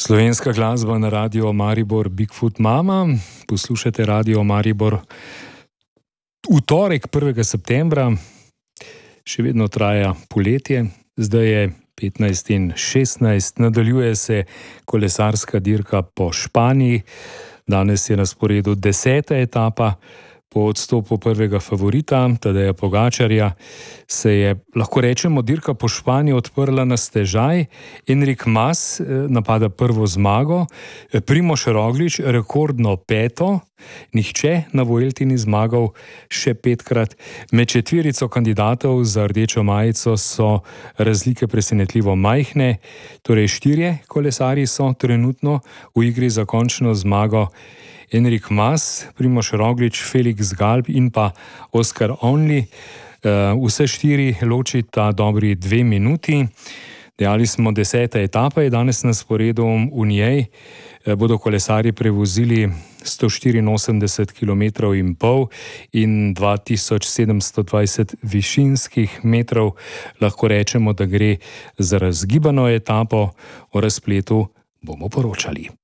Slovenska glasba na Radio Maribor, Bigfoot Mama. Poslušate Radio Maribor v torek 1. septembra. Še vedno traja poletje, zdaj je 15 in 16. Nadaljuje se kolesarska dirka po Španiji. Danes je na sporedu 10. etapa. Po odstopu prvega favorita, Tadeja Pogačarja, se je, lahko rečemo, dirka po Španiji odprla na stežaj. Enric Mas napada prvo zmago, Primož Roglič rekordno 5. Nihče na Vuelti ni zmagal še 5-krat. Med četverico kandidatov za rdečo majico so razlike presenetljivo majhne, torej 4 kolesarji so trenutno v igri za končno zmago. Enric Mas, Primož Roglič, Felix Galb in pa Oscar Onley. Vse 4 ločita dobri 2 minuti. Dejali smo, 10. etapa je danes na sporedu. V njej bodo kolesarji prevozili 184 km in pol in 2720 višinskih metrov. Lahko rečemo, da gre za razgibano etapo. O razpletu bomo poročali.